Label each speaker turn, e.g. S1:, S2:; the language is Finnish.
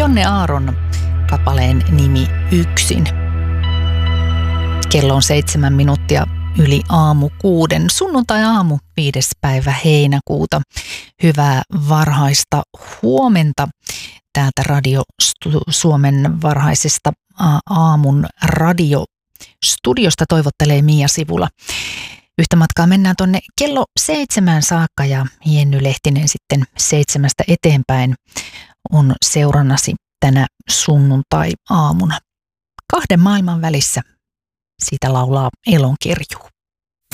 S1: Jonne Aaron kappaleen nimi Yksin. Kello on 7 minuuttia yli aamu 6. Sunnuntai-aamu 5. päivä heinäkuuta. Hyvää varhaista huomenta täältä Suomen varhaisesta aamun radiostudiosta toivottelee Mia Sivula. Yhtä matkaa mennään tuonne kello 7 saakka ja Jenny Lehtinen sitten 7 eteenpäin on seurannasi tänä sunnuntai-aamuna. 2 maailman välissä siitä laulaa Elonkirjuu.